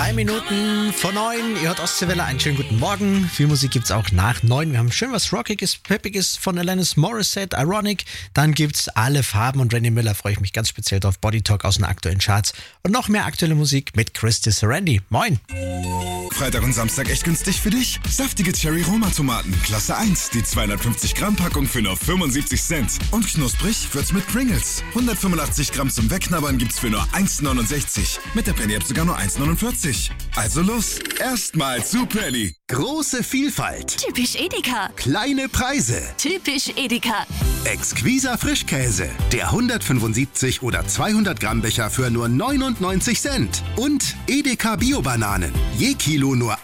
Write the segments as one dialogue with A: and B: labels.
A: 3 Minuten vor 9. Ihr hört Ostseewelle, einen schönen guten Morgen. Viel Musik gibt's auch nach 9. Wir haben schön was Rockiges, Peppiges von Alanis Morissette, Ironic. Dann gibt's Alle Farben und Randy Miller, freue ich mich ganz speziell drauf. Body Talk aus den aktuellen Charts. Und noch mehr aktuelle Musik mit Christy Sarandi. Moin.
B: Freitag und Samstag echt günstig für dich? Saftige Cherry-Roma-Tomaten, Klasse 1, die 250 Gramm Packung für nur 75 Cent. Und knusprig wird's mit Pringles. 185 Gramm zum Wegknabbern gibt's für nur 1,69. Mit der Penny-App sogar nur 1,49. Also los, erstmal zu Penny.
C: Große Vielfalt.
D: Typisch Edeka.
C: Kleine Preise.
D: Typisch Edeka.
C: Exquiser Frischkäse. Der 175 oder 200 Gramm Becher für nur 99 Cent. Und Edeka Bio-Bananen. Je Kilo nur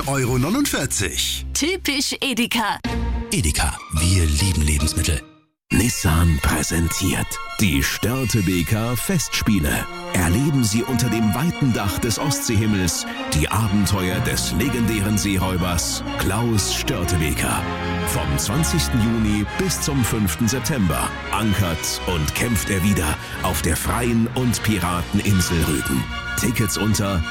C: 1,49 €.
D: Typisch Edeka.
E: Edeka, wir lieben Lebensmittel. Nissan präsentiert die Störtebeker Festspiele. Erleben Sie unter dem weiten Dach des Ostseehimmels die Abenteuer des legendären Seeräubers Klaus Störtebeker. Vom 20. Juni bis zum 5. September ankert und kämpft er wieder auf der freien und Pirateninsel Rügen. Tickets unter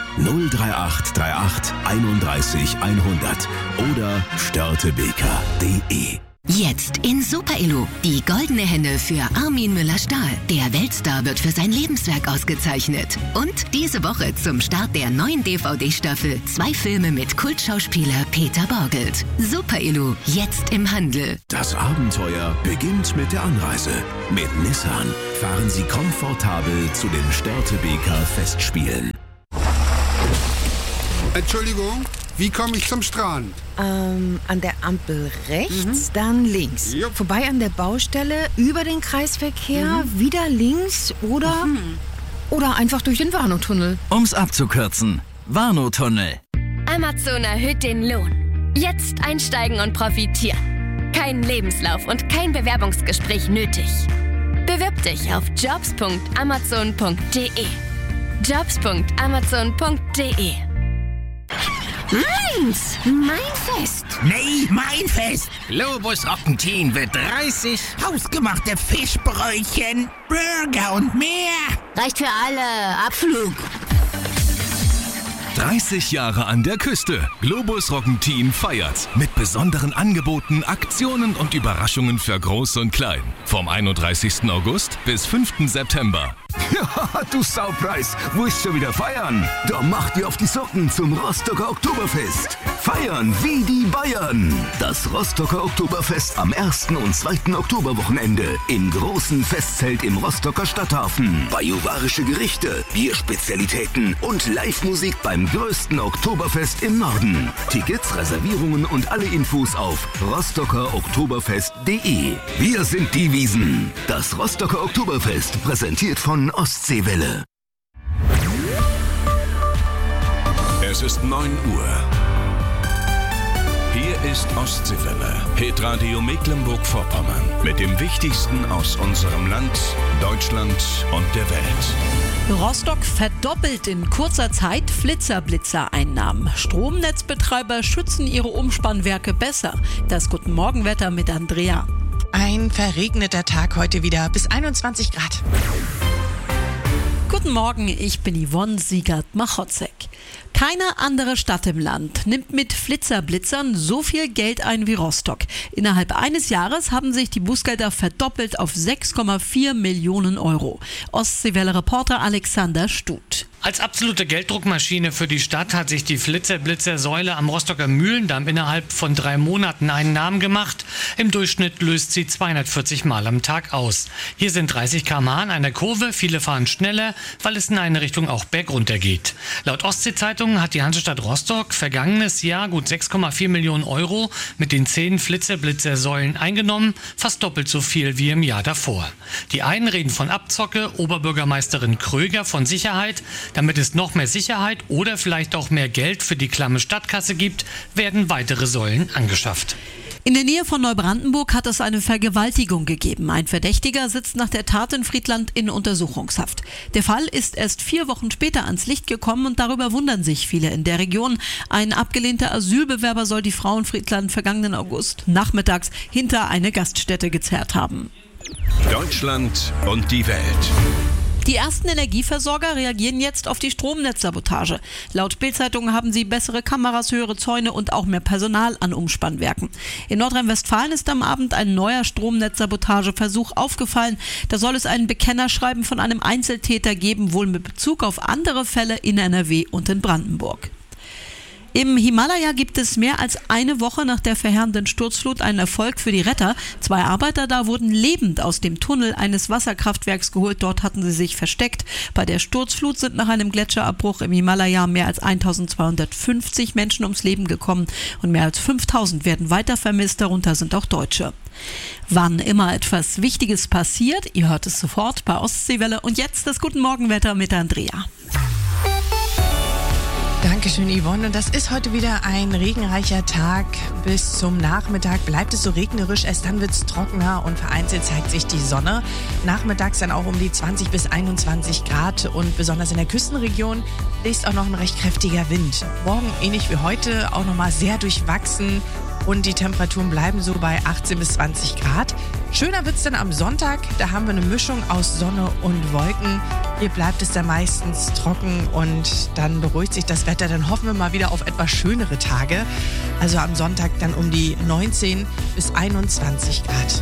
E: 03838 31 100 oder störtebeker.de.
F: Jetzt in Super Elo. Die goldene Henne für Armin Müller-Stahl. Der Weltstar wird für sein Lebenswerk ausgezeichnet. Und diese Woche zum Start der neuen DVD-Staffel 2 Filme mit Kultschauspieler Peter Borgelt. Super Elo, jetzt im Handel.
E: Das Abenteuer beginnt mit der Anreise. Mit Nissan fahren Sie komfortabel zu den Störtebeker Festspielen.
G: Entschuldigung, wie komme ich zum Strand?
H: An der Ampel rechts, dann links.
G: Jupp.
H: Vorbei an der Baustelle, über den Kreisverkehr, wieder links oder einfach durch den Warnow-Tunnel.
I: Um's abzukürzen, Warnow-Tunnel.
J: Amazon erhöht den Lohn. Jetzt einsteigen und profitieren. Kein Lebenslauf und kein Bewerbungsgespräch nötig. Bewirb dich auf jobs.amazon.de. jobs.amazon.de.
F: Mainz, mein Fest.
K: Nee, mein Fest. Globus Rock'n'Teen wird 30 hausgemachte Fischbrötchen, Burger und mehr.
F: Reicht für alle. Abflug.
L: 30 Jahre an der Küste. Globus Rock'n'Teen feiert. Mit besonderen Angeboten, Aktionen und Überraschungen für Groß und Klein. Vom 31. August bis 5. September.
M: Ja, du Saupreis, wo ist schon wieder feiern? Da macht ihr auf die Socken zum Rostocker Oktoberfest. Feiern wie die Bayern. Das Rostocker Oktoberfest am 1. und 2. Oktoberwochenende im großen Festzelt im Rostocker Stadthafen. Bajuwarische Gerichte, Bierspezialitäten und Live-Musik beim größten Oktoberfest im Norden. Tickets, Reservierungen und alle Infos auf rostockeroktoberfest.de. Wir sind die Wiesen. Das Rostocker Oktoberfest, präsentiert von Ostseewelle.
L: Es ist 9 Uhr. Hier ist Ostseewelle, Hitradio Mecklenburg-Vorpommern. Mit dem Wichtigsten aus unserem Land, Deutschland und der Welt.
N: Rostock verdoppelt in kurzer Zeit Flitzer-Blitzer-Einnahmen. Stromnetzbetreiber schützen ihre Umspannwerke besser. Das Guten-Morgen-Wetter mit Andrea.
O: Ein verregneter Tag heute wieder, bis 21 Grad.
N: Guten Morgen, ich bin Yvonne Siegert-Machotzek. Keine andere Stadt im Land nimmt mit Flitzer-Blitzern so viel Geld ein wie Rostock. Innerhalb eines Jahres haben sich die Bußgelder verdoppelt auf 6,4 Millionen Euro. Ostseewelle-Reporter Alexander Stut.
P: Als absolute Gelddruckmaschine für die Stadt hat sich die Flitzer-Blitzer-Säule am Rostocker Mühlendamm innerhalb von 3 Monaten einen Namen gemacht. Im Durchschnitt löst sie 240 Mal am Tag aus. Hier sind 30 km/h an einer Kurve, viele fahren schneller, weil es in eine Richtung auch bergunter geht. Laut Ostsee-Zeitung hat die Hansestadt Rostock vergangenes Jahr gut 6,4 Millionen Euro mit den 10 Flitzer-Blitzer-Säulen eingenommen, fast doppelt so viel wie im Jahr davor. Die einen reden von Abzocke, Oberbürgermeisterin Kröger von Sicherheit. Damit es noch mehr Sicherheit oder vielleicht auch mehr Geld für die klamme Stadtkasse gibt, werden weitere Säulen angeschafft.
N: In der Nähe von Neubrandenburg hat es eine Vergewaltigung gegeben. Ein Verdächtiger sitzt nach der Tat in Friedland in Untersuchungshaft. Der Fall ist erst 4 Wochen später ans Licht gekommen und darüber wundern sich viele in der Region. Ein abgelehnter Asylbewerber soll die Frau in Friedland vergangenen August nachmittags hinter eine Gaststätte gezerrt haben.
L: Deutschland und die Welt.
N: Die ersten Energieversorger reagieren jetzt auf die Stromnetzsabotage. Laut Bild-Zeitung haben sie bessere Kameras, höhere Zäune und auch mehr Personal an Umspannwerken. In Nordrhein-Westfalen ist am Abend ein neuer Stromnetzsabotageversuch aufgefallen. Da soll es ein Bekennerschreiben von einem Einzeltäter geben, wohl mit Bezug auf andere Fälle in NRW und in Brandenburg. Im Himalaya gibt es mehr als eine Woche nach der verheerenden Sturzflut einen Erfolg für die Retter. 2 Arbeiter da wurden lebend aus dem Tunnel eines Wasserkraftwerks geholt. Dort hatten sie sich versteckt. Bei der Sturzflut sind nach einem Gletscherabbruch im Himalaya mehr als 1250 Menschen ums Leben gekommen und mehr als 5000 werden weiter vermisst. Darunter sind auch Deutsche. Wann immer etwas Wichtiges passiert, ihr hört es sofort bei Ostseewelle. Und jetzt das Guten Morgenwetter mit Andrea.
O: Dankeschön, Yvonne. Und das ist heute wieder ein regenreicher Tag. Bis zum Nachmittag bleibt es so regnerisch. Erst dann wird es trockener und vereinzelt zeigt sich die Sonne. Nachmittags dann auch um die 20 bis 21 Grad. Und besonders in der Küstenregion bläst auch noch ein recht kräftiger Wind. Morgen, ähnlich wie heute, auch nochmal sehr durchwachsen. Und die Temperaturen bleiben so bei 18 bis 20 Grad. Schöner wird es dann am Sonntag. Da haben wir eine Mischung aus Sonne und Wolken. Hier bleibt es dann meistens trocken und dann beruhigt sich das Wetter. Dann hoffen wir mal wieder auf etwas schönere Tage. Also am Sonntag dann um die 19 bis 21 Grad.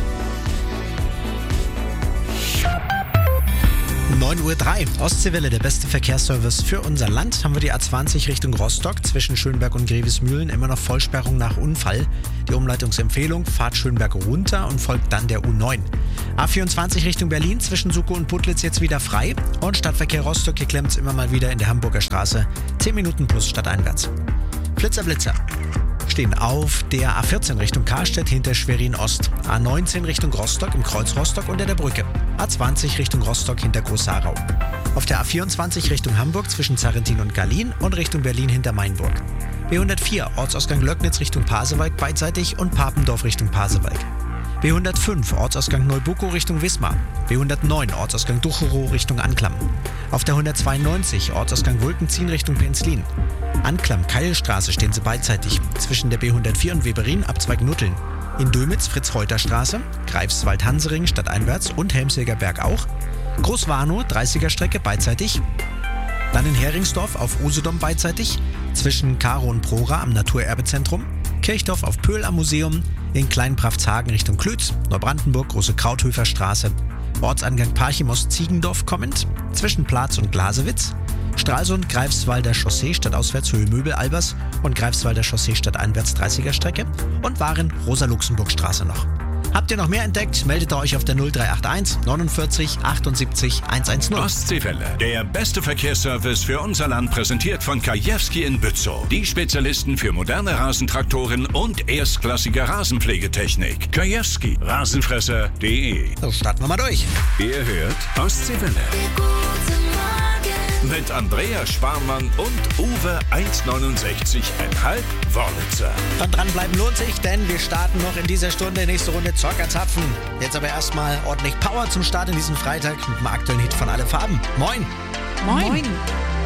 A: 9:03 Uhr, Ostseewelle, der beste Verkehrsservice für unser Land. Haben wir die A20 Richtung Rostock, zwischen Schönberg und Grevesmühlen, immer noch Vollsperrung nach Unfall. Die Umleitungsempfehlung, fahrt Schönberg runter und folgt dann der U9. A24 Richtung Berlin, zwischen Suckow und Putlitz jetzt wieder frei. Und Stadtverkehr Rostock, hier klemmt es immer mal wieder in der Hamburger Straße. 10 Minuten plus stadteinwärts. Blitzer. Stehen auf der A14 Richtung Karstedt hinter Schwerin Ost, A19 Richtung Rostock im Kreuz Rostock unter der Brücke, A20 Richtung Rostock hinter Groß-Sarau. Auf der A24 Richtung Hamburg zwischen Zarrentin und Gallien und Richtung Berlin hinter Mainburg. B104 Ortsausgang Löcknitz Richtung Pasewalk beidseitig und Papendorf Richtung Pasewalk. B105 Ortsausgang Neubuckow Richtung Wismar. B109 Ortsausgang Ducherow Richtung Anklam. Auf der 192 Ortsausgang Wulkenziehen Richtung Penzlin. Anklam-Keilstraße stehen sie beidseitig zwischen der B104 und Weberin Abzweig Nutteln. In Dömitz Fritz-Reuter-Straße, Greifswald-Hansering stadteinwärts und Helmsilger Berg auch. Großwarnow 30er Strecke beidseitig. Dann in Heringsdorf auf Usedom beidseitig zwischen Karo und Prora am Naturerbezentrum. Kirchdorf auf Pöhl am Museum. In Kleinpraftshagen Richtung Klütz, Neubrandenburg Große Krauthöfer Straße. Ortsangang Parchimos-Ziegendorf kommend zwischen Platz und Glasewitz. Stralsund, Greifswalder Chaussee stadtauswärts Höhe Möbel-Albers und Greifswalder Chaussee stadteinwärts 30er Strecke und Waren Rosa-Luxemburg-Straße noch. Habt ihr noch mehr entdeckt? Meldet euch auf der 0381 49 78 110.
L: Ostseewelle, der beste Verkehrsservice für unser Land, präsentiert von Kajewski in Bützow. Die Spezialisten für moderne Rasentraktoren und erstklassige Rasenpflegetechnik. Kajewski, Rasenfresser.de.
A: So, starten wir mal durch.
L: Ihr hört Ostseewelle. Mit Andreas Sparmann und Uwe 1,69,5 Wörlitzer.
A: Dann dranbleiben lohnt sich, denn wir starten noch in dieser Stunde nächste Runde Zockerzapfen. Jetzt aber erstmal ordentlich Power zum Start in diesem Freitag mit dem aktuellen Hit von Alle Farben. Moin!
O: Moin!